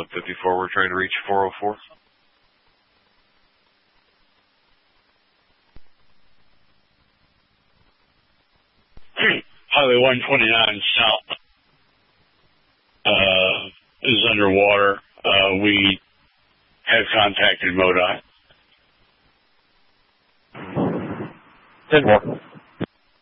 1154. We're trying to reach 404. Highway 129 south is underwater. We have contacted MoDOT. 10-4.